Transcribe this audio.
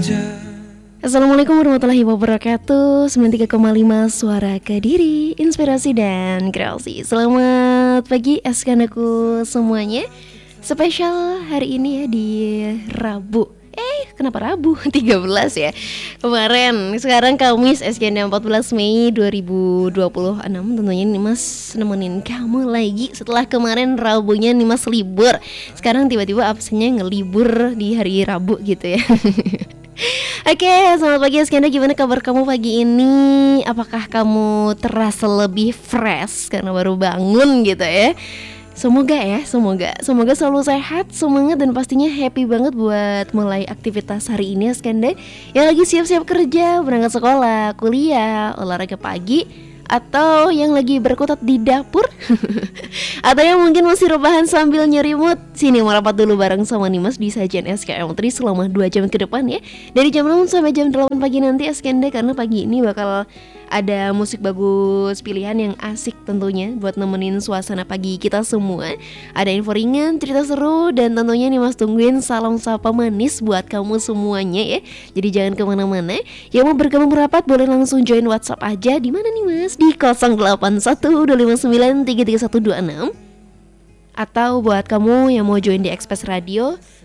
Assalamualaikum warahmatullahi wabarakatuh. 93,5 Suara Kediri, inspirasi dan kreasi. Selamat pagi askanaku semuanya. Spesial hari ini ya di Rabu. Kenapa Rabu? 13 ya kemarin. Sekarang Kamis, SKND 14 Mei 2026. Tentunya Nimas nemenin kamu lagi setelah kemarin Rabunya Nimas libur. Sekarang tiba-tiba absennya ngelibur di hari Rabu gitu ya. Oke, selamat pagi Askanda, gimana kabar kamu pagi ini? Apakah kamu terasa lebih fresh karena baru bangun gitu ya? Semoga selalu sehat, semangat dan pastinya happy banget buat mulai aktivitas hari ini Askanda. Yang lagi siap-siap kerja, berangkat sekolah, kuliah, olahraga pagi, atau yang lagi berkutat di dapur atau yang mungkin masih rebahan sambil nyerimut. Sini merapat dulu bareng sama Nimas di sajian SKM3 selama 2 jam ke depan ya. Dari jam 6 sampai jam 8 pagi nanti Askanda, karena pagi ini bakal ada musik bagus pilihan yang asik tentunya buat nemenin suasana pagi kita semua. Ada info ringan, cerita seru, dan tentunya Nimas tungguin salam sapa manis buat kamu semuanya ya. Jadi jangan kemana-mana. Yang mau bergabung merapat boleh langsung join WhatsApp aja. Di mana nih Mas? Di 081259333126. Atau buat kamu yang mau join di Express Radio